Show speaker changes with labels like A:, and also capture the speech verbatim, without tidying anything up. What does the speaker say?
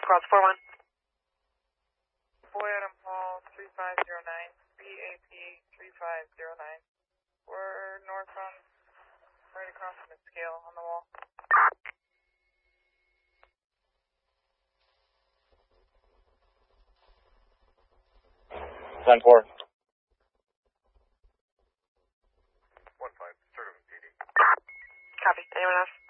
A: Cross four one.
B: Boy Adam Hall, three five zero nine, B A P three five zero nine. We're north on, right across from the scale on the wall.
C: ten four.
D: one five, Sturtevant P D.
A: Copy. Anyone else?